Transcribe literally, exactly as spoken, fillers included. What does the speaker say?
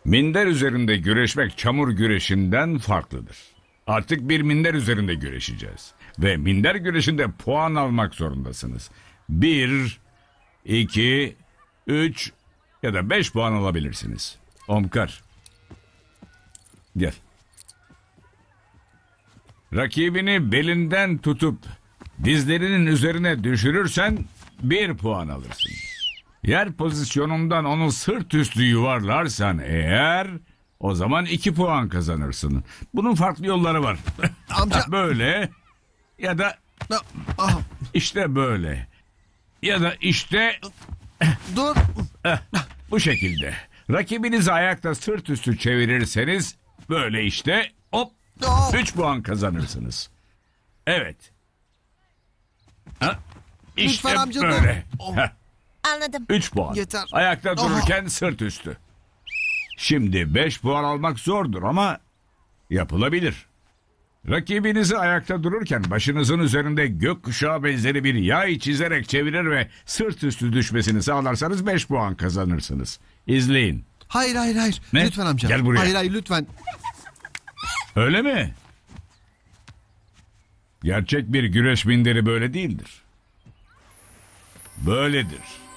Minder üzerinde güreşmek çamur güreşinden farklıdır. Artık bir minder üzerinde güreşeceğiz. Ve minder güreşinde puan almak zorundasınız. Bir, iki, üç ya da beş puan alabilirsiniz. Omkar. Gel. Rakibini belinden tutup dizlerinin üzerine düşürürsen bir puan alırsın. Yer pozisyonundan onu sırt üstü yuvarlarsan eğer, o zaman iki puan kazanırsın. Bunun farklı yolları var. Amca. Böyle ya da Ah, ah, işte böyle ya da işte dur. bu şekilde. Rakibinizi ayakta sırt üstü çevirirseniz böyle işte hop Ah. üç puan kazanırsınız. Evet. Ha, işte Lütfen amca, dur. böyle. Oh. Heh. Anladım. Üç puan. Yeter. Ayakta Aha. dururken sırt üstü. Şimdi beş puan almak zordur ama yapılabilir. Rakibinizi ayakta dururken başınızın üzerinde gökkuşağı benzeri bir yay çizerek çevirir ve sırt üstü düşmesini sağlarsanız beş puan kazanırsınız. İzleyin. Hayır hayır hayır. Ne? Lütfen amca. Gel buraya. Hayır hayır lütfen. Öyle mi? Gerçek bir güreş minderi böyle değildir. Böyledir.